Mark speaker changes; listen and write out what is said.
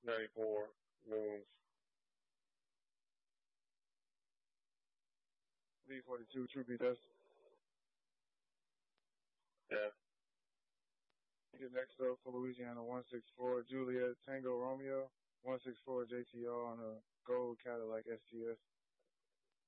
Speaker 1: 94 moons.
Speaker 2: B42, True Beat, that's
Speaker 1: Yeah.
Speaker 2: get next up for Louisiana 164, Juliet Tango Romeo, 164 JTR on a gold Cadillac STS.